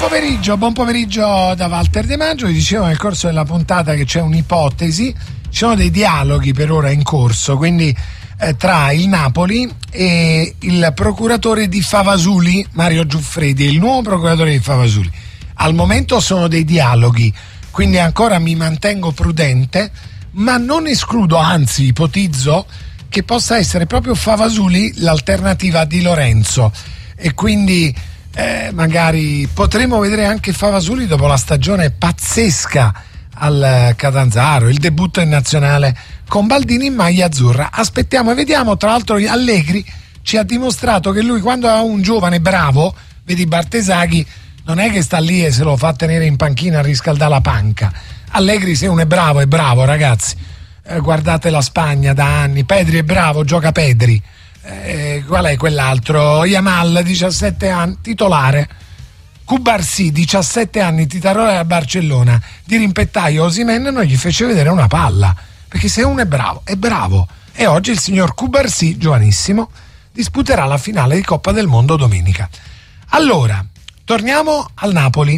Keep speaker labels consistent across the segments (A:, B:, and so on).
A: Buon pomeriggio da Walter De Maggio. Vi dicevo nel corso della puntata che c'è un'ipotesi, ci sono dei dialoghi per ora in corso, quindi tra il Napoli e il procuratore di Favasuli, Mario Giuffredi, il nuovo procuratore di Favasuli. Al momento sono dei dialoghi, quindi ancora mi mantengo prudente, ma non escludo, anzi ipotizzo, che possa essere proprio Favasuli l'alternativa di Lorenzo, e quindi magari potremo vedere anche Favasuli dopo la stagione pazzesca al Catanzaro, il debutto in nazionale con Baldini in maglia azzurra. Aspettiamo e vediamo. Tra l'altro Allegri ci ha dimostrato che lui, quando ha un giovane bravo, vedi Bartesaghi, non è che sta lì e se lo fa tenere in panchina a riscaldare la panca. Allegri, se uno è bravo, ragazzi. Guardate la Spagna da anni, Pedri è bravo, gioca Pedri. Qual è quell'altro? Yamal, 17 anni, titolare. Cubarsì, 17 anni, titolare a Barcellona. Di rimpettaio Osimhen non gli fece vedere una palla, perché se uno è bravo. E oggi il signor Cubarsì, giovanissimo, disputerà la finale di Coppa del Mondo domenica. Allora, torniamo al Napoli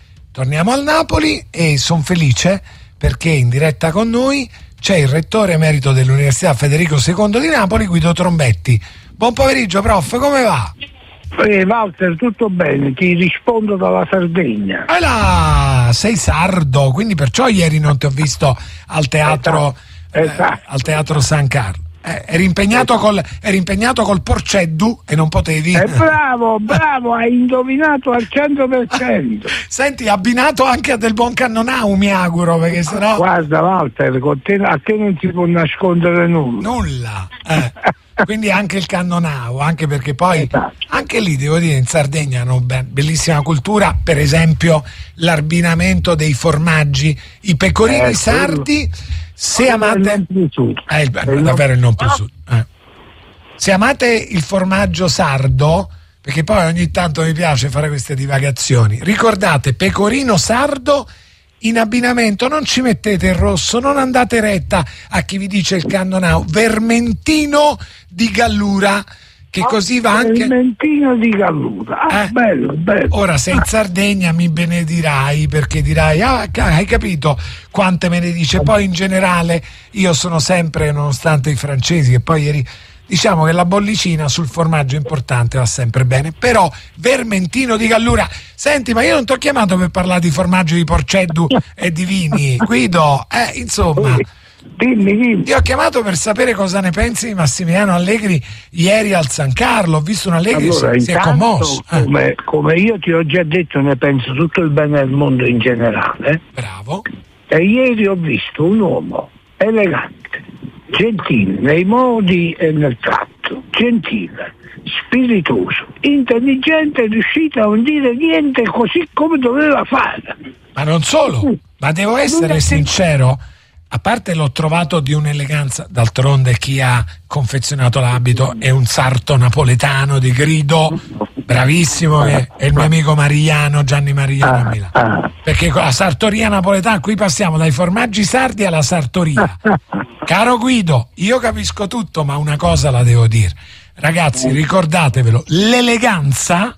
A: e sono felice perché in diretta con noi c'è il rettore emerito dell'Università Federico II di Napoli, Guido Trombetti. Buon pomeriggio, prof, come va?
B: Walter, tutto bene, ti rispondo dalla Sardegna.
A: Sei sardo, quindi perciò ieri non ti ho visto al teatro, al teatro San Carlo. Eri impegnato col Porceddu e non potevi.
B: Bravo, hai indovinato al 100%.
A: Senti, abbinato anche a del buon Cannonau, mi auguro, perché sennò.
B: Guarda Walter, a te non si può nascondere nulla.
A: Quindi anche il Cannonau, anche perché poi anche lì devo dire in Sardegna hanno bellissima cultura, per esempio l'abbinamento dei formaggi, i pecorini sardi. Se amate davvero il non plus ultra. Se amate il formaggio sardo, perché poi ogni tanto mi piace fare queste divagazioni, ricordate pecorino sardo in abbinamento, non ci mettete il rosso, non andate retta a chi vi dice il Cannonau, vermentino di Gallura, che così va anche.
B: Vermentino di Gallura, bello.
A: Ora sei in Sardegna mi benedirai, perché dirai hai capito quante me ne dice. Poi in generale io sono sempre, nonostante i francesi, che poi ieri diciamo che la bollicina sul formaggio importante va sempre bene, però vermentino di Gallura. Senti, ma io non ti ho chiamato per parlare di formaggio di Porceddu e di vini, Guido, insomma.
B: Dimmi.
A: Ti ho chiamato per sapere cosa ne pensi di Massimiliano Allegri ieri al San Carlo. Ho visto un Allegri che si è commosso.
B: Come io ti ho già detto, ne penso tutto il bene del mondo in generale.
A: Bravo.
B: E ieri ho visto un uomo elegante, gentile nei modi e nel tratto, gentile, spiritoso, intelligente, riuscito a non dire niente così come doveva fare.
A: Ma non solo, ma devo essere sincero. A parte l'ho trovato di un'eleganza, d'altronde chi ha confezionato l'abito è un sarto napoletano di grido, bravissimo, che è il mio amico Mariano, Gianni Mariano a Milano. Perché con la sartoria napoletana, qui passiamo dai formaggi sardi alla sartoria. Caro Guido, io capisco tutto, ma una cosa la devo dire. Ragazzi, ricordatevelo, l'eleganza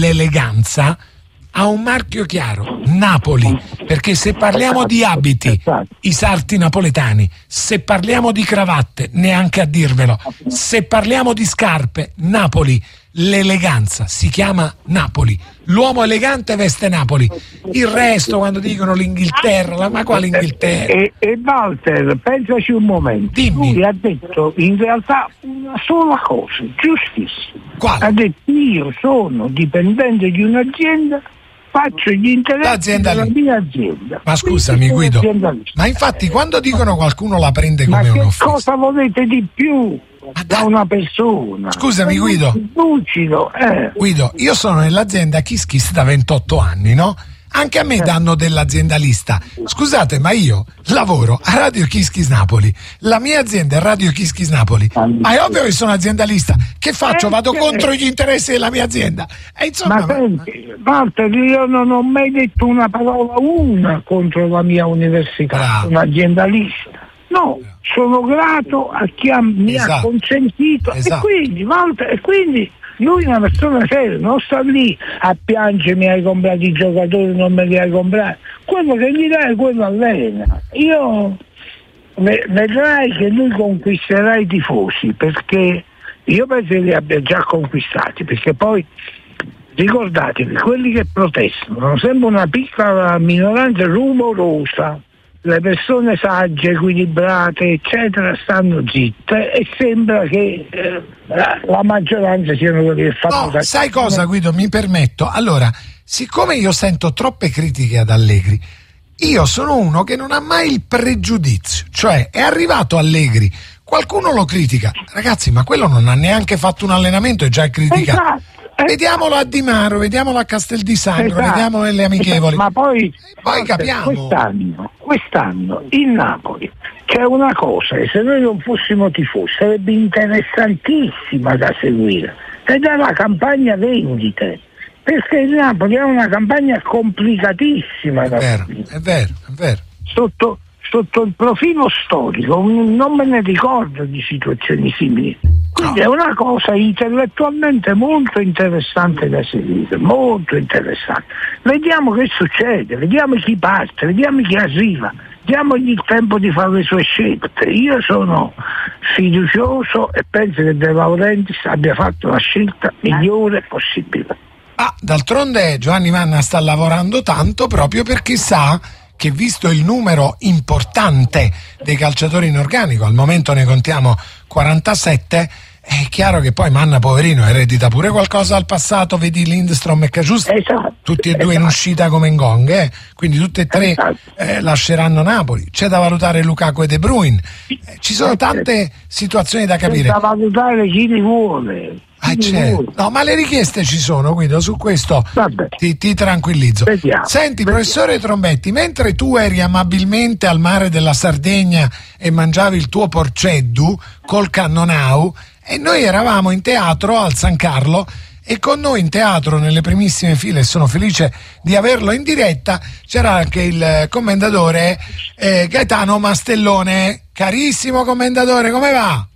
A: ha un marchio chiaro, Napoli, perché se parliamo di abiti, i sarti napoletani, se parliamo di cravatte, neanche a dirvelo, se parliamo di scarpe, Napoli, l'eleganza si chiama Napoli, l'uomo elegante veste Napoli, il resto quando dicono l'Inghilterra, ma quale Inghilterra?
B: E Walter, pensaci un momento.
A: Dimmi.
B: Lui ha detto in realtà una sola cosa, giustissima.
A: Quale?
B: Ha detto: io sono dipendente di un'azienda, faccio gli interessi della mia azienda.
A: Ma scusami Guido, ma infatti quando dicono qualcuno la prende come un'offesa,
B: ma che cosa volete di più da una persona?
A: Scusami Guido,
B: lucido,
A: Guido, io sono nell'azienda Kiss Kiss da 28 anni, no? Anche a me danno dell'aziendalista. Scusate, ma io lavoro a Radio Kiss Kiss Napoli. La mia azienda è Radio Kiss Kiss Napoli. Ma è ovvio che sono aziendalista. Che faccio? Vado contro gli interessi della mia azienda. E insomma,
B: ma senti, Walter, io non ho mai detto una parola contro la mia università, un aziendalista. No, sono grato a chi mi ha consentito.
A: Esatto.
B: E quindi, Walter, Lui è una persona seria, non sta lì a piangere: mi hai comprato i giocatori, non me li hai comprati. Quello che gli dai, quello allena. Io vedrai che lui conquisterà i tifosi, perché io penso che li abbia già conquistati, perché poi ricordatevi, quelli che protestano sono sempre una piccola minoranza rumorosa. Le persone sagge, equilibrate, eccetera, stanno zitte, e sembra che la maggioranza siano quelli che fanno...
A: No, sai cosa, Guido, mi permetto? Allora, siccome io sento troppe critiche ad Allegri, io sono uno che non ha mai il pregiudizio, cioè è arrivato Allegri, qualcuno lo critica, ragazzi, ma quello non ha neanche fatto un allenamento e già è criticato.
B: Esatto.
A: Vediamolo a Di Maro, vediamolo a Castel di Sangro, vediamolo nelle amichevoli.
B: Ma poi
A: capiamo.
B: Quest'anno in Napoli c'è una cosa che, se noi non fossimo tifosi, sarebbe interessantissima da seguire, ed è la campagna vendite, perché il Napoli ha una campagna complicatissima da seguire.
A: È vero.
B: Sotto il profilo storico non me ne ricordo di situazioni simili. Quindi è una cosa intellettualmente molto interessante da seguire, molto interessante. Vediamo che succede, vediamo chi parte, vediamo chi arriva, diamogli il tempo di fare le sue scelte. Io sono fiducioso e penso che De Laurentiis abbia fatto la scelta migliore possibile.
A: D'altronde Giovanni Manna sta lavorando tanto proprio perché sa che, visto il numero importante dei calciatori in organico, al momento ne contiamo 47, è chiaro che poi Manna, poverino, eredita pure qualcosa al passato, vedi Lindstrom e Cajus, tutti e due in uscita come in gong, quindi tutte e tre lasceranno Napoli. C'è da valutare Lukaku e De Bruyne, ci sono tante situazioni da capire.
B: C'è da valutare chi li vuole.
A: No, ma le richieste ci sono, Guido, su questo ti tranquillizzo.
B: Vediamo.
A: Senti, professore Trombetti, mentre tu eri amabilmente al mare della Sardegna e mangiavi il tuo porceddu col cannonau, e noi eravamo in teatro al San Carlo, e con noi in teatro nelle primissime file, e sono felice di averlo in diretta, c'era anche il commendatore Gaetano Mastellone. Carissimo commendatore, come va?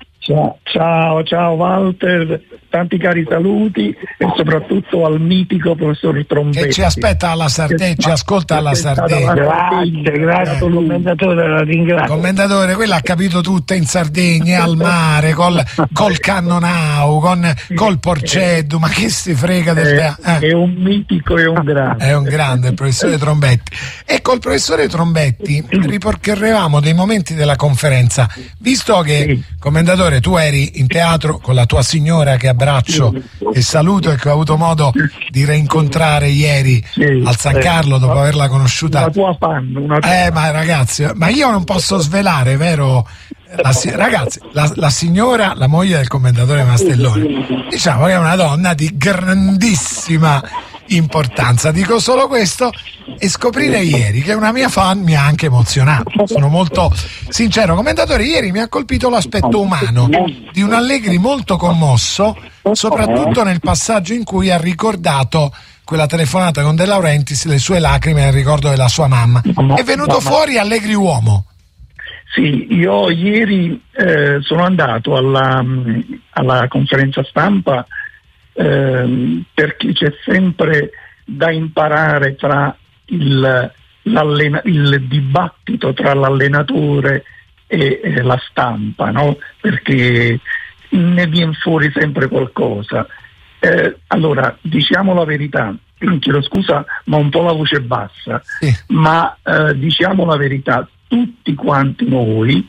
C: Ciao Walter, tanti cari saluti, e soprattutto al mitico professor Trombetti,
A: che ci aspetta alla Sardegna, ci ascolta alla Sardegna.
B: Grazie commendatore, la ringrazio.
A: Commendatore, quello ha capito tutto, in Sardegna, al mare, col cannonau, col porceddu, ma che si frega del teatro?
C: È un mitico e un grande.
A: È un grande il professore Trombetti. E col professore Trombetti ripercorrevamo dei momenti della conferenza, visto che, commendatore, tu eri in teatro con la tua signora, che abbraccio e saluto, e che ho avuto modo di rincontrare ieri al San Carlo dopo averla conosciuta.
C: Una tua fan.
A: Ma ragazzi, ma io non posso svelare, vero? Ragazzi, la signora, la moglie del commendatore Mastellone, diciamo che è una donna di grandissima importanza. Dico solo questo, e scoprire ieri che una mia fan mi ha anche emozionato. Sono molto sincero, commendatore. Ieri mi ha colpito l'aspetto umano di un Allegri molto commosso, soprattutto nel passaggio in cui ha ricordato quella telefonata con De Laurentiis, le sue lacrime nel ricordo della sua mamma. È venuto fuori Allegri uomo.
C: Sì, io ieri sono andato alla conferenza stampa, perché c'è sempre da imparare tra il dibattito tra l'allenatore e la stampa, no? Perché ne viene fuori sempre qualcosa. Allora, diciamo la verità, chiedo scusa ma un po' la voce bassa, ma diciamo la verità, tutti quanti noi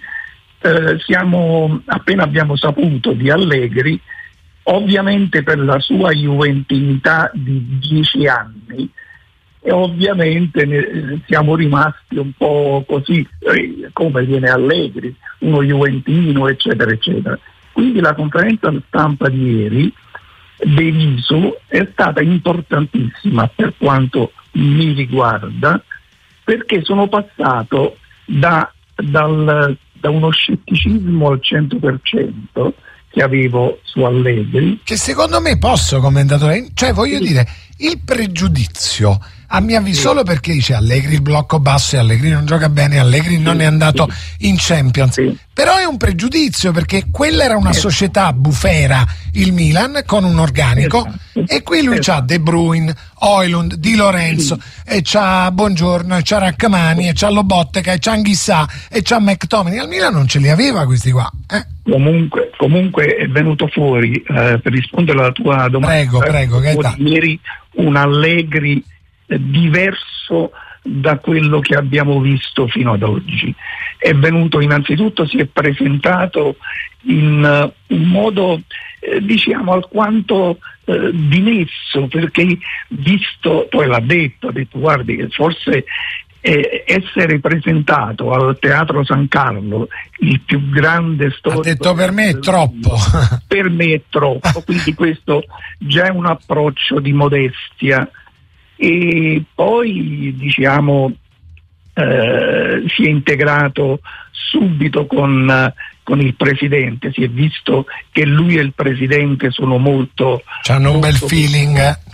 C: appena abbiamo saputo di Allegri, ovviamente per la sua juventinità di 10 anni, e ovviamente siamo rimasti un po' così, come viene Allegri, uno juventino, eccetera eccetera. Quindi la conferenza stampa di ieri Beviso è stata importantissima per quanto mi riguarda, perché sono passato da uno scetticismo al 100% che avevo su Allegri,
A: che secondo me, posso, commentatore, cioè voglio dire, il pregiudizio a mio avviso, solo perché dice Allegri il blocco basso e Allegri non gioca bene, Allegri non è andato in Champions. Però è un pregiudizio, perché quella era una società bufera, il Milan, con un organico, e qui lui c'ha De Bruyne, Højlund, Di Lorenzo, e c'ha Buongiorno, e c'ha Rachmani, e c'ha Lobotka, e c'ha Anghissà, e c'ha McTominay. Al Milan non ce li aveva questi qua.
C: Comunque è venuto fuori, per rispondere alla tua domanda,
A: prego,
C: ieri un Allegri diverso da quello che abbiamo visto fino ad oggi. È venuto, innanzitutto si è presentato in un modo diciamo alquanto dimesso, perché visto, poi l'ha detto, ha detto guardi che forse essere presentato al Teatro San Carlo, il più grande storico,
A: ha detto per me è troppo.
C: Per me è troppo, quindi questo già è un approccio di modestia. E poi diciamo si è integrato subito con il presidente, si è visto che lui e il presidente sono molto,
A: c'hanno un bel feeling,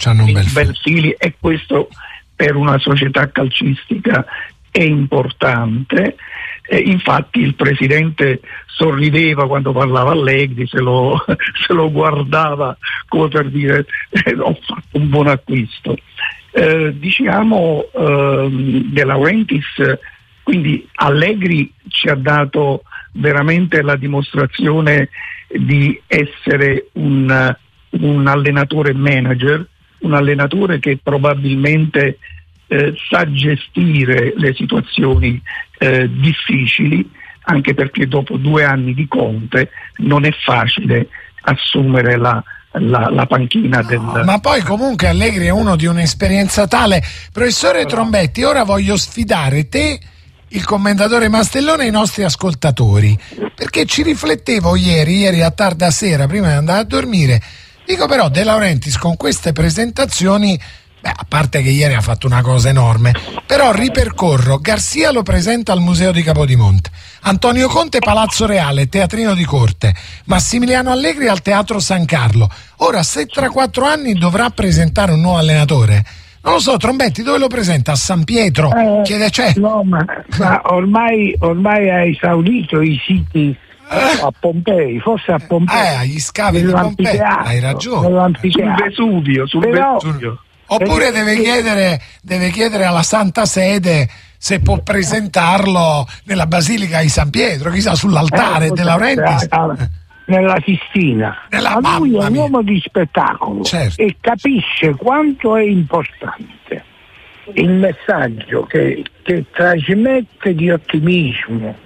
C: e questo per una società calcistica è importante. Infatti il presidente sorrideva quando parlava Allegri, se lo guardava come per dire ho fatto un buon acquisto. Diciamo De Laurentiis, quindi Allegri ci ha dato veramente la dimostrazione di essere un allenatore manager, un allenatore che probabilmente sa gestire le situazioni difficili, anche perché dopo 2 anni di Conte non è facile assumere la panchina del...
A: Ma poi comunque Allegri è uno di un'esperienza tale. Professore Trombetti, ora voglio sfidare te, il commentatore Mastellone e i nostri ascoltatori, perché ci riflettevo ieri a tarda sera prima di andare a dormire. Dico però De Laurentiis con queste presentazioni, a parte che ieri ha fatto una cosa enorme, però ripercorro: Garcia lo presenta al Museo di Capodimonte, Antonio Conte Palazzo Reale, Teatrino di Corte, Massimiliano Allegri al Teatro San Carlo. Ora, se tra 4 anni dovrà presentare un nuovo allenatore, non lo so, Trombetti, dove lo presenta? A San Pietro?
B: No, ma ormai ha esaurito i siti a Pompei, forse a Pompei,
A: agli scavi di Pompei, hai ragione,
C: sul Vesuvio.
A: Oppure deve chiedere alla Santa Sede se può presentarlo nella Basilica di San Pietro, chissà, sull'altare De Laurentiis,
B: nella Sistina. Ma lui è un uomo di spettacolo, certo, e capisce quanto è importante il messaggio che trasmette di ottimismo,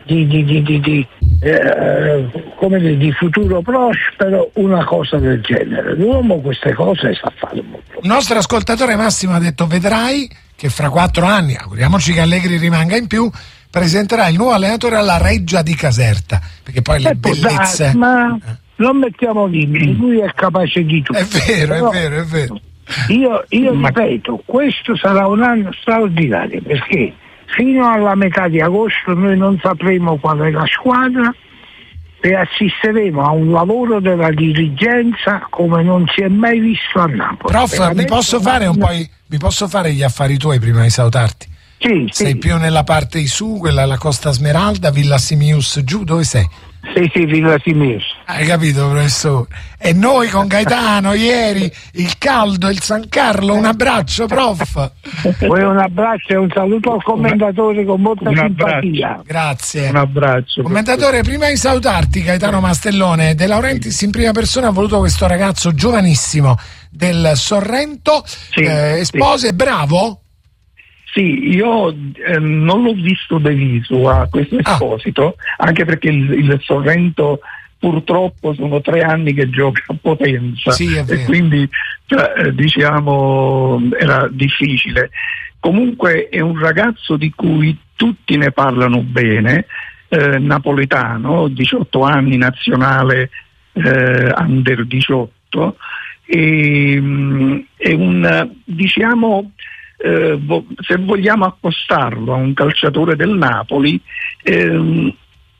B: di futuro prospero, una cosa del genere. L'uomo queste cose sa fare molto.
A: Il nostro ascoltatore Massimo ha detto: vedrai che fra 4 anni, auguriamoci che Allegri rimanga in più, presenterà il nuovo allenatore alla Reggia di Caserta, perché poi le bellezze...
B: Ma non mettiamo limiti, lui è capace di tutto.
A: È vero.
B: Io ripeto, questo sarà un anno straordinario, perché fino alla metà di agosto noi non sapremo qual è la squadra e assisteremo a un lavoro della dirigenza come non si è mai visto a Napoli.
A: Prof, mi posso fare gli affari tuoi prima di salutarti?
B: Sì.
A: Sei più nella parte di su, quella la Costa Smeralda, Villa Simius, giù, dove sei?
B: Sì, Villa Simius.
A: Hai capito, professore? E noi con Gaetano ieri, il caldo, il San Carlo, un abbraccio, prof.
B: Poi un abbraccio e un saluto al commentatore con molta simpatia.
A: Grazie.
C: Un abbraccio.
A: Commentatore, prima di salutarti, Gaetano Mastellone, De Laurentiis in prima persona ha voluto questo ragazzo giovanissimo del Sorrento, Espose, bravo?
C: Sì, io non l'ho visto de viso a questo Esposito, anche perché il Sorrento purtroppo sono 3 anni che gioca a Potenza, e quindi diciamo era difficile. Comunque è un ragazzo di cui tutti ne parlano bene, napoletano, 18 anni, nazionale under 18, e è un, diciamo, se vogliamo accostarlo a un calciatore del Napoli,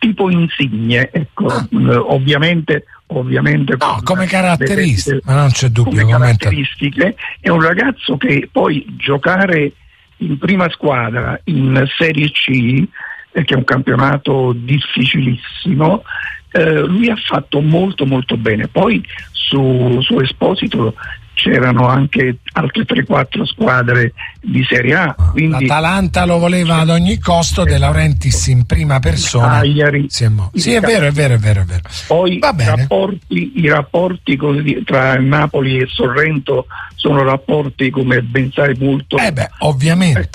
C: tipo Insigne, ecco. Ovviamente
A: no, come caratteristiche, ma non c'è dubbio,
C: come caratteristiche. È un ragazzo che poi giocare in prima squadra in Serie C, che è un campionato difficilissimo, lui ha fatto molto molto bene. Poi su Esposito c'erano anche altre 3-4 squadre di Serie A. Quindi
A: l'Atalanta lo voleva ad ogni costo, De Laurentiis in prima persona.
C: Cagliari,
A: sì, è vero.
C: Poi
A: va bene.
C: I rapporti tra Napoli e Sorrento sono rapporti, come ben sai, molto
A: ovviamente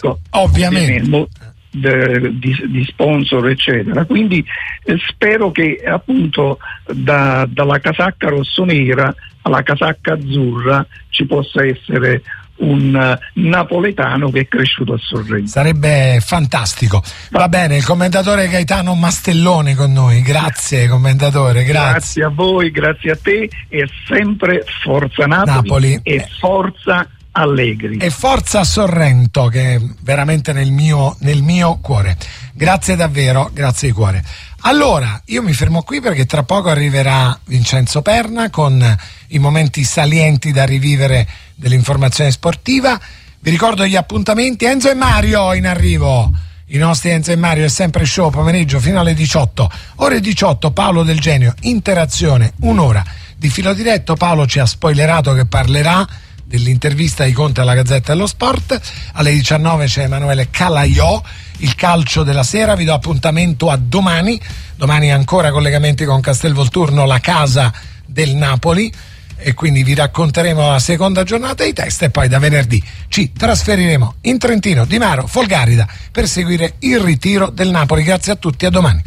C: di sponsor eccetera, quindi spero che appunto dalla casacca rossonera alla casacca azzurra ci possa essere un napoletano che è cresciuto a Sorrento.
A: Sarebbe fantastico. Va bene, il commentatore Gaetano Mastelloni con noi. Grazie commentatore,
C: grazie a voi, grazie a te, e sempre forza Napoli. E forza Allegri
A: e forza Sorrento, che è veramente nel mio cuore. Grazie davvero, grazie di cuore. Allora, io mi fermo qui perché tra poco arriverà Vincenzo Perna con i momenti salienti da rivivere dell'informazione sportiva. Vi ricordo gli appuntamenti: Enzo e Mario in arrivo. I nostri Enzo e Mario è sempre show pomeriggio fino alle 18. Ore 18 Paolo Del Genio, interazione, un'ora di filo diretto. Paolo ci ha spoilerato che parlerà dell'intervista di Conte alla Gazzetta dello Sport. Alle 19 c'è Emanuele Calaiò, il calcio della sera. Vi do appuntamento a domani ancora collegamenti con Castelvolturno, la casa del Napoli, e quindi vi racconteremo la seconda giornata di test, e poi da venerdì ci trasferiremo in Trentino, Di Maro, Folgarida, per seguire il ritiro del Napoli. Grazie a tutti, a domani.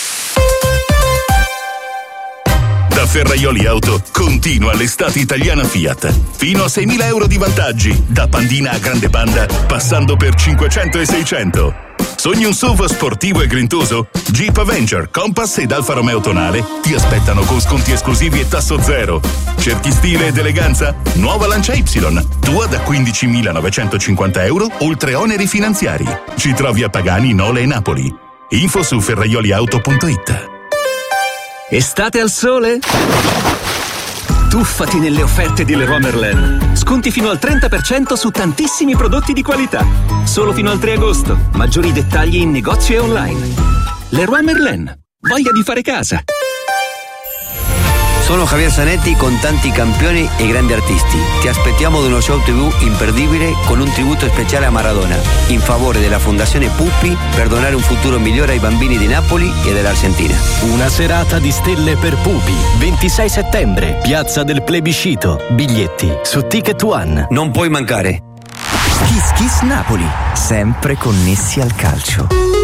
D: Da Ferraioli Auto continua l'estate italiana Fiat. Fino a 6.000 euro di vantaggi, da Pandina a Grande Panda, passando per 500 e 600. Sogni un SUV sportivo e grintoso? Jeep Avenger, Compass ed Alfa Romeo Tonale ti aspettano con sconti esclusivi e tasso zero. Cerchi stile ed eleganza? Nuova Lancia Y, tua da 15.950 euro, oltre oneri finanziari. Ci trovi a Pagani, Nole e Napoli. Info su ferraioliauto.it.
E: Estate al sole? Tuffati nelle offerte di Leroy Merlin. Sconti fino al 30% su tantissimi prodotti di qualità. Solo fino al 3 agosto. Maggiori dettagli in negozio e online. Leroy Merlin. Voglia di fare casa.
F: Sono Javier Zanetti con tanti campioni e grandi artisti. Ti aspettiamo ad uno show TV imperdibile con un tributo speciale a Maradona, in favore della Fondazione Puppi, per donare un futuro migliore ai bambini di Napoli e dell'Argentina.
G: Una serata di stelle per Pupi, 26 settembre, Piazza del Plebiscito. Biglietti su Ticket One.
F: Non puoi mancare.
H: Kiss Kiss Napoli, sempre connessi al calcio.